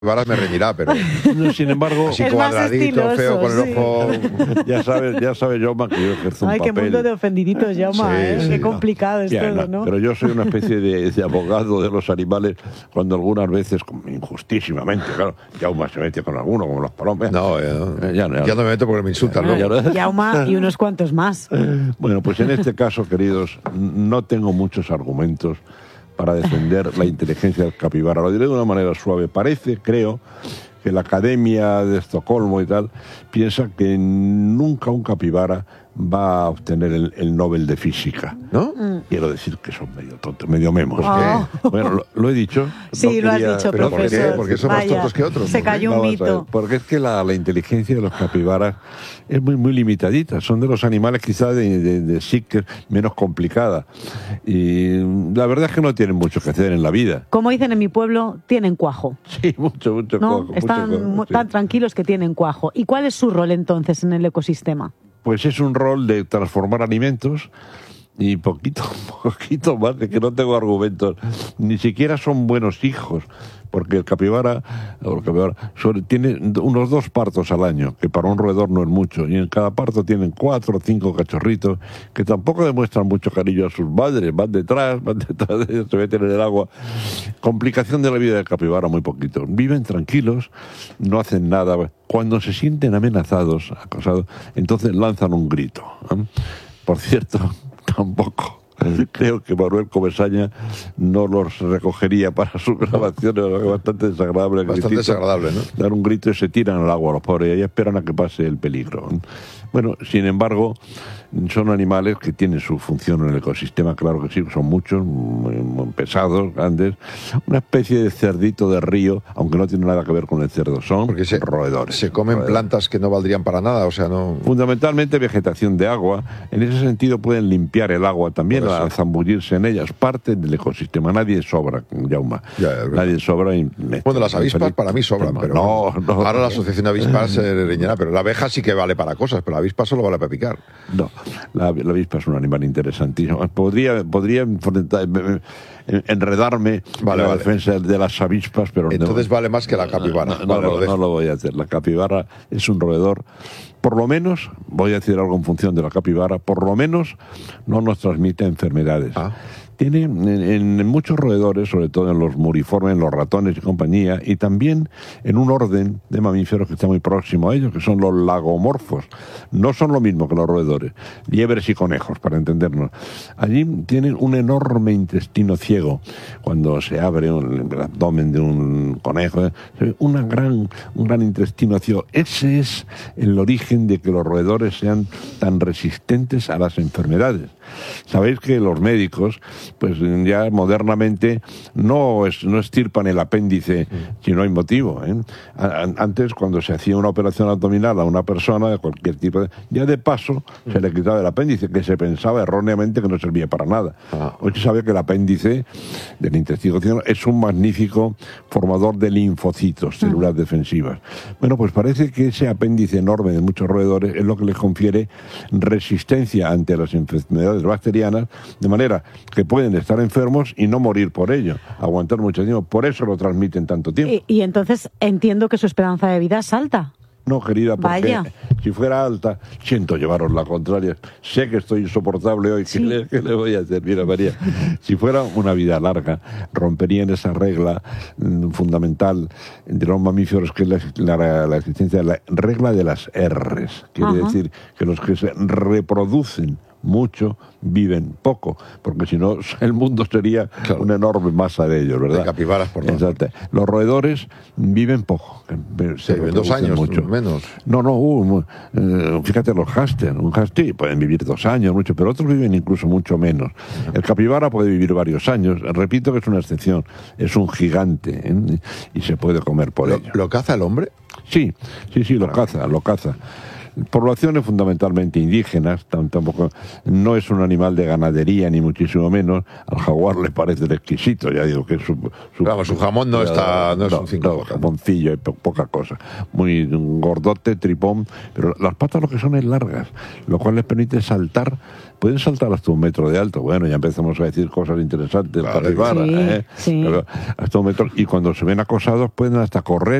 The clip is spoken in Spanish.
Varas me reñirá, pero sin embargo, así cuadradito, feo, con el ojo. Ya sabes, Jaume, que yo ejerzo un Ay, papel. qué mundo de ofendiditos, Jaume, Sí, qué sí, complicado es Ya, todo, ¿no? Pero yo soy una especie de abogado de los animales, cuando algunas veces, injustísimamente, claro, Jaume se mete con alguno, como las palomas. No, ya no me meto porque me insultan, ¿no? Jaume y unos cuantos más. Bueno, pues en este caso, queridos, no tengo muchos argumentos para defender la inteligencia del capibara. Lo diré de una manera suave. Creo, que la Academia de Estocolmo y tal piensa que nunca un capibara va a obtener el Nobel de Física, ¿no? Quiero decir que son medio tontos, medio memos. ¿Por qué? Bueno, lo he dicho. Sí, lo has dicho, ¿Pero por qué? profesor. ¿Porque son más Vaya, tontos que otros? Se cayó un Vamos a ver, mito. porque es que la inteligencia de los capibaras es muy limitadita. Son de los animales quizás de psique menos complicada. Y la verdad es que no tienen mucho que hacer en la vida. Como dicen en mi pueblo, tienen cuajo. Sí, mucho ¿No? cuajo, Están mucho cuajo, sí. tan tranquilos que tienen cuajo. ¿Y cuál es su rol entonces en el ecosistema? Pues es un rol de transformar alimentos y poquito más, de que no tengo argumentos. Ni siquiera son buenos hijos, porque el capibara tiene unos 2 partos al año, que para un roedor no es mucho, y en cada parto tienen 4 o 5 cachorritos que tampoco demuestran mucho cariño a sus madres, van detrás de ellos, se meten en el agua. Complicación de la vida del capibara, muy poquito. Viven tranquilos, no hacen nada. Cuando se sienten amenazados, acosados, entonces lanzan un grito. Por cierto, tampoco creo que Manuel Comesaña no los recogería para sus grabaciones, es bastante desagradable. Bastante desagradable, ¿no? Dar un grito y se tiran al agua los pobres, y ahí esperan a que pase el peligro. Bueno, sin embargo, son animales que tienen su función en el ecosistema, claro que sí, son muchos, muy pesados, grandes, una especie de cerdito de río, aunque no tiene nada que ver con el cerdo, son Porque roedores. se comen plantas que no valdrían para nada, o sea, no... Fundamentalmente vegetación de agua. En ese sentido pueden limpiar el agua también, al zambullirse en ellas, parte del ecosistema. Nadie sobra, Jaume. Nadie sobra. Bueno, las avispas para mí sobran, pero no. Ahora la asociación de avispas se reñirá, pero la abeja sí que vale para cosas, pero la avispa solo vale para picar. No, la avispa es un animal interesantísimo. Podría enredarme en la defensa de las avispas, pero entonces vale más que la capibara. No lo voy a hacer. La capibara es un roedor. Por lo menos, voy a decir algo en función de la capibara, por lo menos no nos transmite enfermedades. Tiene en muchos roedores, sobre todo en los muriformes, en los ratones y compañía, y también en un orden de mamíferos que está muy próximo a ellos, que son los lagomorfos. No son lo mismo que los roedores, liebres y conejos, para entendernos. Allí tienen un enorme intestino ciego. Cuando se abre el abdomen de un conejo, se ve un gran intestino ciego. Ese es el origen de que los roedores sean tan resistentes a las enfermedades. Sabéis que los médicos, pues ya modernamente no extirpan el apéndice si no hay motivo, ¿eh? Antes, cuando se hacía una operación abdominal a una persona de cualquier tipo, ya de paso se le quitaba el apéndice, que se pensaba erróneamente que no servía para nada. Hoy se sabe que el apéndice del intestino es un magnífico formador de linfocitos, células defensivas. Bueno, pues parece que ese apéndice enorme de muchos roedores es lo que les confiere resistencia ante las enfermedades bacterianas, de manera que pueden estar enfermos y no morir por ello, aguantar mucho tiempo. Por eso lo transmiten tanto tiempo. Y entonces entiendo que su esperanza de vida es alta. No, querida, porque Vaya. Si fuera alta, siento llevaros la contraria. Sé que estoy insoportable hoy. Sí. ¿Qué le voy a hacer? Mira, María, si fuera una vida larga, romperían esa regla fundamental de los mamíferos, que es la existencia de la regla de las R's. Quiere decir que los que se reproducen mucho viven poco, porque si no el mundo sería una enorme masa de ellos, ¿verdad? De capibaras, por tanto. Exacto. Los roedores viven poco. Se viven 2 años, mucho. menos. No, fíjate los hámster. Un hámster pueden vivir 2 años, mucho, pero otros viven incluso mucho menos. El capibara puede vivir varios años. Repito que es una excepción. Es un gigante, ¿eh? Y se puede comer por ello. ¿Lo caza el hombre? Sí, lo caza. Poblaciones fundamentalmente indígenas, tampoco, no es un animal de ganadería ni muchísimo menos. Al jaguar le parece exquisito, ya digo que es su jamón no es un 5 jamoncillo, poca cosa. Muy gordote, tripón, pero las patas lo que son es largas, lo cual les permite saltar. Pueden saltar hasta 1 metro de alto. Bueno, ya empezamos a decir cosas interesantes. Sí, sí. Hasta 1 metro. Y cuando se ven acosados pueden hasta correr